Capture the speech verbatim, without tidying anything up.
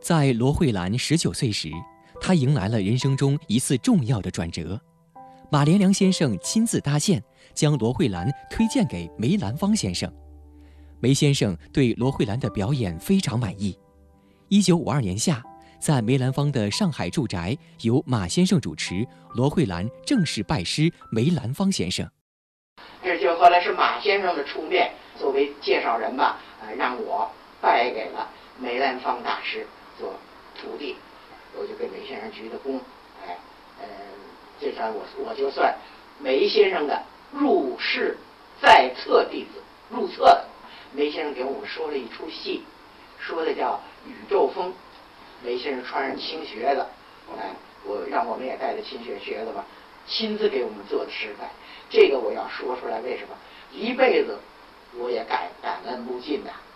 在罗慧兰十九岁时，她迎来了人生中一次重要的转折。马连良先生亲自搭线，将罗慧兰推荐给梅兰芳先生。梅先生对罗慧兰的表演非常满意。一九五二年夏，在梅兰芳的上海住宅，由马先生主持，罗慧兰正式拜师梅兰芳先生。 这就后来是马先生的出面，作为介绍人吧，呃，让我拜给了梅兰芳大师做徒弟，我就给梅先生鞠的躬，哎，呃，这算我我就算梅先生的入室在册弟子，入册的。梅先生给我们说了一出戏，说的叫《宇宙风》，梅先生穿上青靴子，哎，我让我们也带着青靴靴子吧，亲自给我们做的示范。这个我要说出来，为什么？一辈子我也感感恩不尽的。